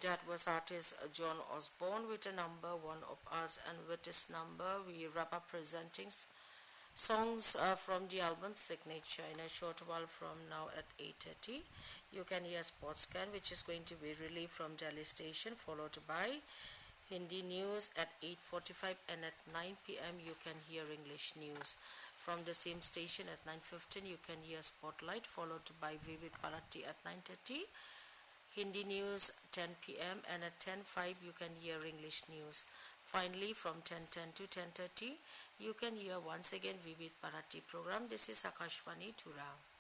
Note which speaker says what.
Speaker 1: That was artist John Osborne with a number One of Us, and with this number we wrap up presenting songs from the album Signature. In a short while from now at 8:30 you can hear Sports Scan, which is going to be relayed from Delhi station, followed by Hindi news at 8:45, and at 9 p.m. you can hear English news. From the same station at 9:15 you can hear Spotlight, followed by Vivid Bharati at 9:30, Hindi news 10 p.m., and at 10:05 you can hear English news. Finally, from 10:10 to 10:30 you can hear once again Vivid Bharati program. This is Akashvani Tura.